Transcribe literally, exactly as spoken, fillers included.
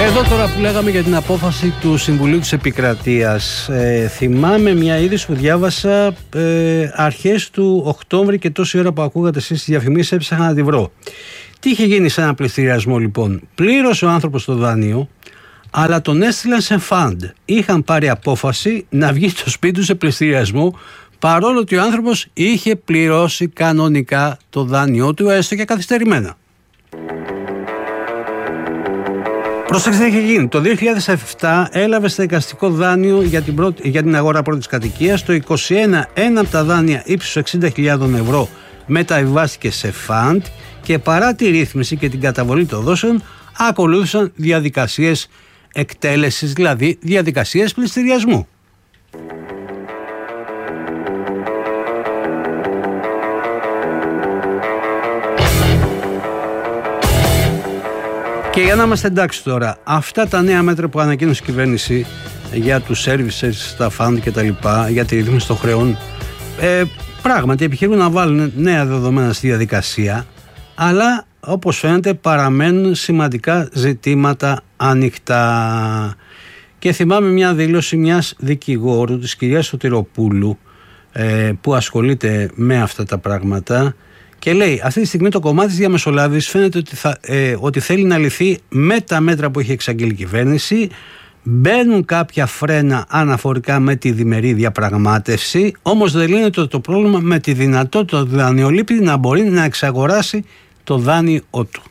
Εδώ τώρα που λέγαμε για την απόφαση του Συμβουλίου της Επικρατείας, ε, θυμάμαι μια είδηση που διάβασα ε, αρχές του Οκτώβρη και τόση ώρα που ακούγατε εσείς τις διαφημίσεις έψαχνα να τη βρω. Τι είχε γίνει σε ένα πληστηριασμό λοιπόν? Πλήρωσε ο άνθρωπος το δάνειο, αλλά τον έστειλαν σε φαντ. Είχαν πάρει απόφαση να βγει στο σπίτι του σε πληστηριασμό, παρόλο ότι ο άνθρωπος είχε πληρώσει κανονικά το δάνειό του, έστω και καθυστερημένα. Προσέξτε τι είχε γίνει. Το δύο χιλιάδες επτά έλαβε στεγαστικό δάνειο για την, πρώτη, για την αγορά πρώτης κατοικίας. Το είκοσι ένα, ένα από τα δάνεια ύψους εξήντα χιλιάδες ευρώ μεταβιβάστηκε σε φαντ και παρά τη ρύθμιση και την καταβολή των δόσεων ακολούθησαν διαδικασίες εκτέλεσης, δηλαδή διαδικασίες πληστηριασμού. Και για να είμαστε εντάξει τώρα, αυτά τα νέα μέτρα που ανακοίνωσε η κυβέρνηση για τους services, τα fund και τα λοιπά, για τη ρύθμιση των χρεών, ε, πράγματι επιχειρούν να βάλουν νέα δεδομένα στη διαδικασία, αλλά όπως φαίνεται παραμένουν σημαντικά ζητήματα ανοιχτά. Και θυμάμαι μια δήλωση μιας δικηγόρου, της κυρίας Σωτηροπούλου, ε, που ασχολείται με αυτά τα πράγματα, και λέει αυτή τη στιγμή το κομμάτι της διαμεσολάβησης φαίνεται ότι, θα, ε, ότι θέλει να λυθεί με τα μέτρα που έχει εξαγγείλει η κυβέρνηση. Μπαίνουν κάποια φρένα αναφορικά με τη διμερή διαπραγμάτευση, όμως δεν λύνεται το πρόβλημα με τη δυνατότητα του δανειολήπτη να μπορεί να εξαγοράσει το δάνειό του.